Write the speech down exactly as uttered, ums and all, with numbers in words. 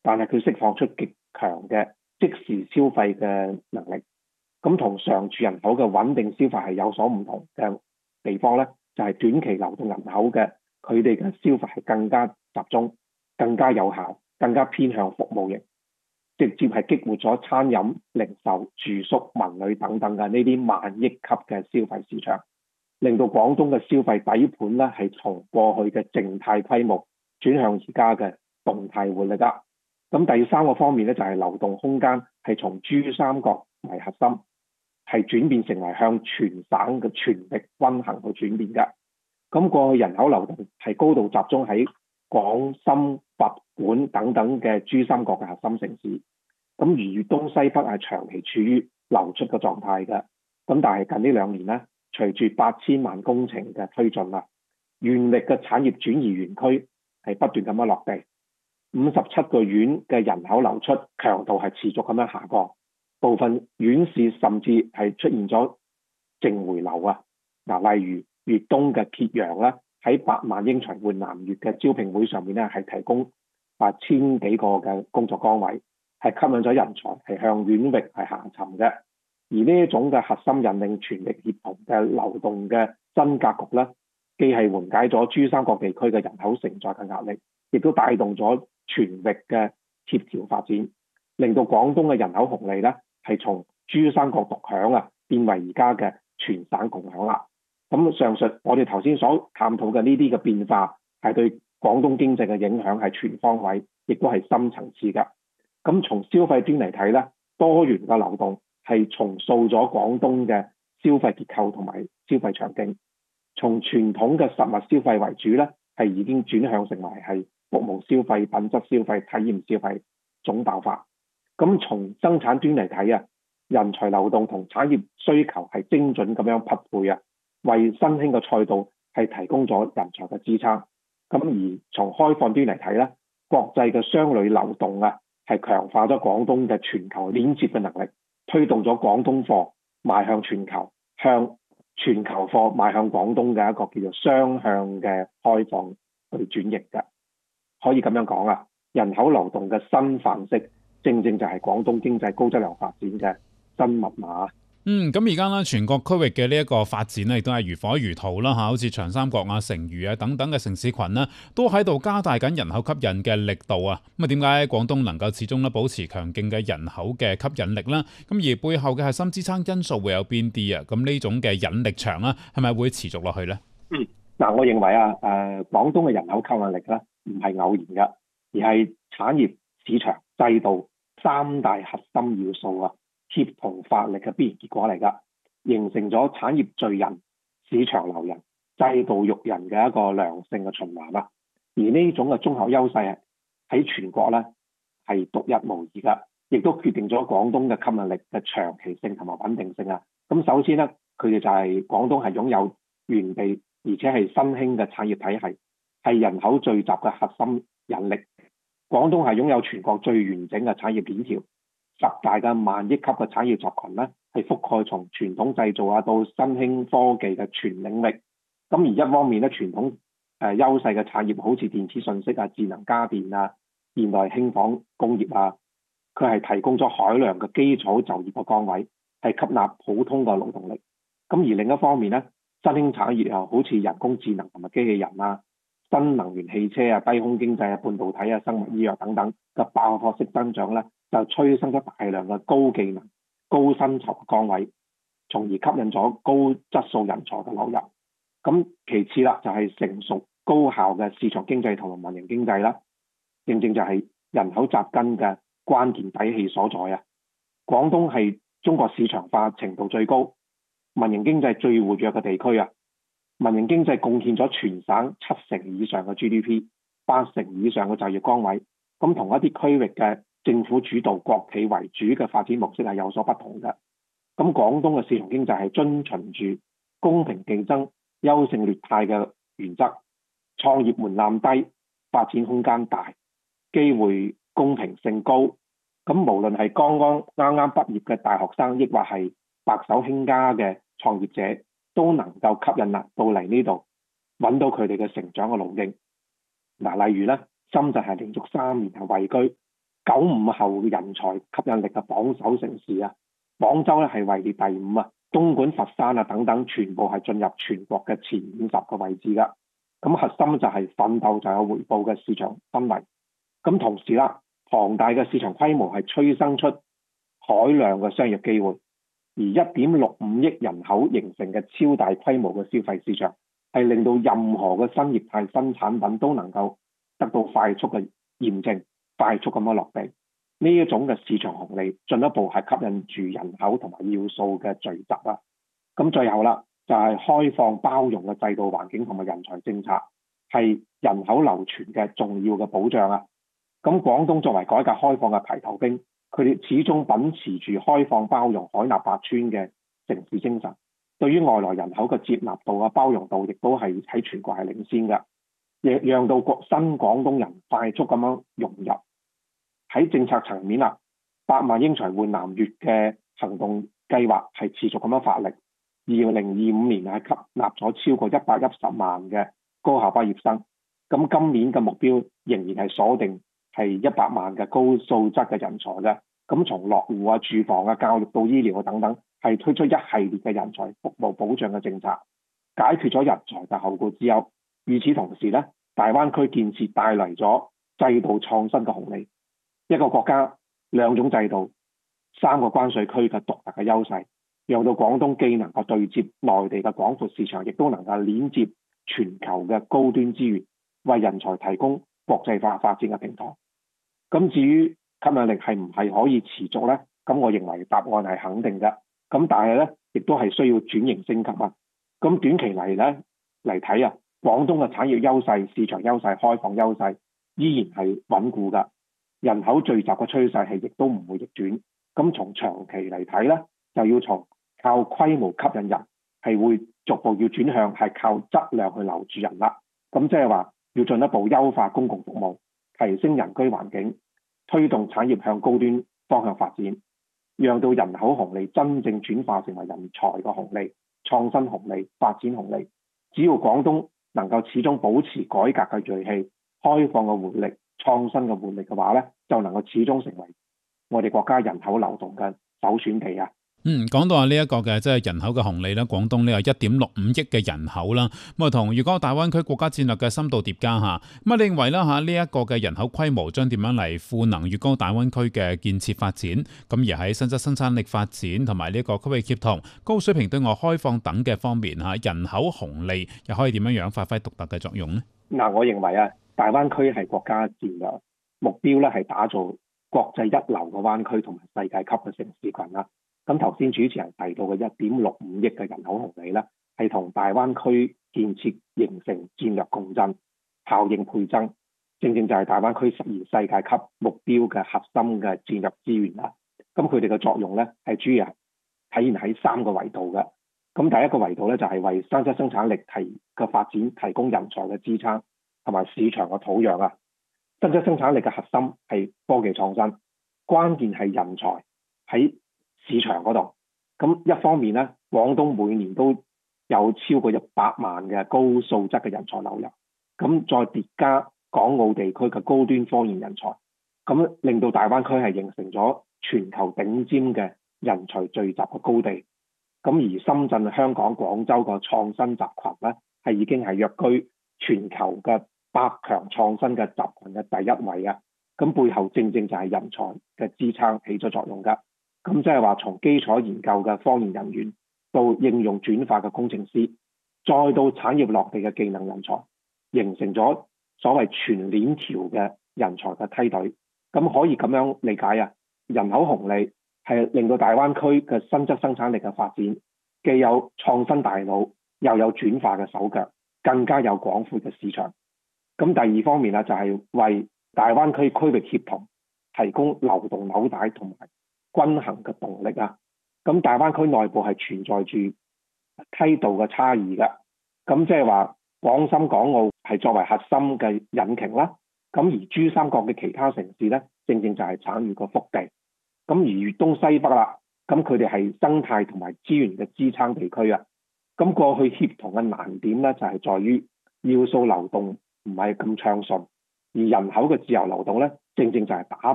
但係佢釋放出極強嘅即時消費嘅能力。咁同常住人口嘅穩定消費係有所唔同嘅地方咧，就係、是、短期流動人口嘅佢哋嘅消費係更加集中、更加有效、更加偏向服務型，直接係激活咗餐飲、零售、住宿、文旅等等嘅呢啲萬億級嘅消費市場，令到廣東嘅消費底盤咧係從過去嘅靜態規模轉向而家嘅動態活力啦。咁第三個方面咧就係、是、流動空間係從珠三角為核心，係轉變成為向全省嘅全域均衡去轉變嘅。咁過去人口流動係高度集中喺廣深、佛莞等等嘅珠三角嘅核心城市，咁而粵東西北係長期處於流出嘅狀態嘅。咁但係近呢兩年咧，隨住八千萬工程嘅推進啦，原力嘅產業轉移園區係不斷咁樣落地，五十七個縣嘅人口流出強度係持續咁樣下降，部分縣市甚至係出現咗淨回流啊！嗱，例如粵東嘅揭陽咧，喺百萬英才換南粵嘅招聘會上面咧，係提供八千幾個嘅工作崗位，係吸引咗人才係向縣域係下沉嘅。而呢一種嘅核心引領全力協同嘅流動嘅新格局咧，既係緩解咗珠三角地區嘅人口承載嘅壓力，亦都帶動咗全域嘅協調發展，令到廣東嘅人口紅利咧係從珠三角獨享啊，變為而家嘅全省共享啦。咁上述我哋頭先所探討嘅呢啲嘅變化，係對廣東經濟嘅影響係全方位，亦都係深層次嘅。咁從消費端嚟睇咧，多元嘅流動係重塑咗廣東嘅消費結構同埋消費場景，從傳統嘅實物消費為主咧，係已經轉向成為係服務消費、品質消費、體驗消費總爆發。咁從生產端嚟睇啊，人才流動同產業需求係精準咁樣匹配啊，為新興嘅賽道係提供咗人才嘅支撐。咁而從開放端嚟睇咧，國際嘅商旅流動啊，係強化咗廣東嘅全球鏈接嘅能力，推動咗廣東貨邁向全球，向全球貨邁向廣東嘅一個叫做雙向嘅開放去轉型嘅。可以咁樣講啊，人口流動嘅新範式，正正就係廣東經濟高質量發展嘅新密碼。 嗯，咁而家咧，全國區域嘅呢一個發展咧，亦都係如火如荼啦嚇，好似長三角啊、成渝啊等等嘅城市群呢，都喺度加大緊人口吸引嘅力度啊。咁啊，點解廣東能夠始終咧保持強勁嘅人口嘅吸引力咧？咁而背後嘅核心支撐因素會有邊啲啊？咁呢種嘅引力場啦，係咪會持續落去咧？ 嗯，嗱，我認為啊，誒、呃，廣東嘅人口吸引力咧，唔係偶然嘅，而係產業、市場、制度三大核心要素啊，協同發力嘅必然結果嚟㗎，形成咗產業聚人、市場留人、制度育人嘅一個良性嘅循環啦。而呢種嘅綜合優勢喺全國咧係獨一無二㗎，亦都決定咗廣東嘅吸引力嘅長期性同埋穩定性啊。咁首先咧，佢哋就係廣東係擁有原地而且係新興嘅產業體系，係人口聚集嘅核心引力。廣東係擁有全國最完整嘅產業鏈條。十大嘅萬億級嘅產業集群咧，係覆蓋從傳統製造啊到新興科技嘅全領域。咁而一方面咧，傳統誒、呃、優勢嘅產業，好似電子信息啊、智能家電啊、現代輕紡工業啊，佢係提供咗海量嘅基礎就業嘅崗位，係吸納普通嘅勞動力。咁而另一方面咧，新興產業又好似人工智能同埋機器人啊、新能源汽車啊、低空經濟啊、半導體啊、生物醫藥等等嘅爆發式增長咧，就催生咗大量嘅高技能、高薪酬嘅崗位，從而吸引咗高質素人才嘅流入。咁其次啦，就係成熟高效嘅市場經濟同埋民營經濟啦，正正就係人口扎根嘅關鍵底氣所在啊！廣東係中國市場化程度最高、民營經濟最活躍嘅地區啊！民營經濟貢獻咗全省七成以上嘅 G D P， 八成以上嘅就業崗位。咁同一啲區域嘅政府主導、國企為主嘅發展模式係有所不同嘅。咁廣東嘅市場經濟係遵循住公平競爭、優勝劣汰嘅原則，創業門檻低，發展空間大，機會公平性高。咁無論係剛剛啱啱畢業嘅大學生，抑或係白手興家嘅創業者，都能夠吸引啦到嚟呢度，揾到佢哋嘅成長嘅路徑。嗱，例如咧，深圳係連續三年係位居九五後人才吸引力嘅榜首城市啊，廣州咧係位列第五啊，東莞、佛山啊等等，全部係進入全國嘅前五十個位置噶。咁核心就係奮鬥就有回報嘅市場氛圍。咁同時啦，龐大嘅市場規模係催生出海量嘅商業機會，而一點六五億人口形成嘅超大規模嘅消費市場，係令到任何嘅新業態、新產品都能夠得到快速嘅驗證，快速咁樣落地。呢一種嘅市場紅利進一步係吸引住人口同埋要素嘅聚集啦。咁最後啦，就係開放包容嘅制度環境同埋人才政策，係人口流傳嘅重要嘅保障啊。咁廣東作為改革開放嘅排頭兵，佢哋始終秉持住開放包容、海納百川嘅城市精神，對於外來人口嘅接納度啊、包容度，亦都係喺全國係領先嘅，亦讓到國新廣東人快速咁樣融入。喺政策層面啦，百萬英才換南粵嘅行動計劃係持續咁樣發力，二零二五年係吸納咗超過一百一十萬嘅高校畢業生。咁今年嘅目標仍然係鎖定係一百萬嘅高素質嘅人才嘅。咁從落戶啊、住房啊、教育到醫療啊等等，係推出一系列嘅人才服務保障嘅政策，解決咗人才嘅後顧之憂。與此同時咧，大灣區建設帶嚟咗制度創新嘅紅利。一個國家兩種制度，三個關稅區嘅獨特嘅優勢，讓到廣東既能夠對接內地嘅廣闊市場，亦都能夠連接全球嘅高端資源，為人才提供國際化發展嘅平台。咁至於吸引力係唔係可以持續呢？咁我認為答案係肯定嘅。咁但係呢，亦都係需要轉型升級啊。咁短期嚟呢嚟睇啊，廣東嘅產業優勢、市場優勢、開放優勢依然係穩固㗎。人口聚集嘅趨勢係亦都唔會逆轉。咁從長期嚟睇呢，就要從靠規模吸引人，係會逐步要轉向係靠質量去留住人啦。咁即係話要進一步優化公共服務，提升人居環境，推動產業向高端方向發展，讓到人口紅利真正轉化成為人才嘅紅利、創新紅利、發展紅利。只要廣東能夠始終保持改革嘅銳氣、開放嘅活力、創新嘅活力嘅話咧，就能夠始終成為我哋國家人口流動嘅首選地啊！ 嗯，講到啊呢一個嘅即係人口嘅紅利咧，廣東呢有一點六五億嘅人口啦，咁啊同粵港大灣區國家戰略嘅深度疊加嚇，咁啊你認為啦嚇呢一個嘅人口規模將點樣嚟賦能粵港大灣區嘅建設發展？咁而喺新質生產力發展同埋呢個區域協同、高水平對外開放等嘅方面嚇，人口紅利又可以點樣樣發揮獨特嘅作用呢？ 嗱，我認為啊，大灣區係國家戰略目標咧，係打造國際一流嘅灣區同埋世界級嘅城市群啦。咁頭先主持人提到嘅一點六五億嘅人口紅利咧，係同大灣區建設形成戰略共振、效應倍增，正正就係大灣區實現世界級目標嘅核心嘅戰略資源啦。咁佢哋嘅作用咧係主要體現喺三個維度嘅。咁第一個維度咧就係為新質生產力提嘅發展提供人才嘅支撐同埋市場嘅土壤啊。新質生產力嘅核心係科技創新，關鍵係人才喺市場嗰度。咁一方面咧，廣東每年都有超過一百萬嘅高素質嘅人才流入，咁再疊加港澳地區嘅高端科研人才，咁令到大灣區係形成咗全球頂尖嘅人才聚集嘅高地。咁而深圳、香港、廣州個創新集群咧，係已經係躍居全球嘅百強創新嘅集群嘅第一位啊！咁背後正正就係人才嘅支撐起咗作用㗎。咁即係話從基礎研究嘅科研人員到應用轉化嘅工程師，再到產業落地嘅技能人才，形成咗所謂全鏈條嘅人才嘅梯隊。咁可以咁樣理解啊，人口紅利係令到大灣區嘅新質生產力嘅發展，既有創新大腦，又有轉化嘅手腳，更加有廣闊嘅市場。咁第二方面啊，就係為大灣區區域協同提供流動紐帶同埋均衡嘅動力啊。咁大灣區內部係存在住梯度嘅差異㗎。咁即係話廣深港澳係作為核心嘅引擎啦。咁而珠三角嘅其他城市咧，正正就係產業個腹地。咁而粵東西北啦，咁佢哋係生態同埋資源嘅支撐地區啊。咁過去協同嘅難點咧，就係在於要素流動唔係咁暢順，而人口嘅自由流動咧，正正就係打